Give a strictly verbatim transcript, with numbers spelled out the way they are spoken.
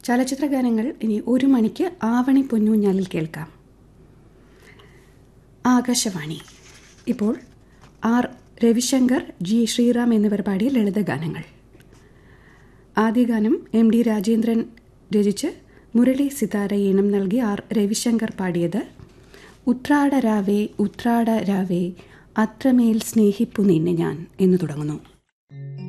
ചലച്ചിത്ര ഗാനങ്ങൾ ഇനി ഒരു മണിക്ക് ആവണി പൊന്നൂഞ്ഞാലിൽ കേൾക്കാം. ആകാശവാണി. ഇപ്പോൾ ആർ രവിശങ്കർ, ജി ശ്രീറാം എന്നിവർ പാടിയ ലളിതഗാനങ്ങൾ. ആദ്യ ഗാനം എം ഡി രാജേന്ദ്രൻ രചിച്ച് മുരളി സിതാര ഈണം നൽകി ആർ രവിശങ്കർ പാടിയത് ഉത്രാട രാവേ ഉത്രാട രാവേ അത്രമേൽ സ്നേഹിപ്പു നിന്നെ ഞാൻ എന്ന് തുടങ്ങുന്നു.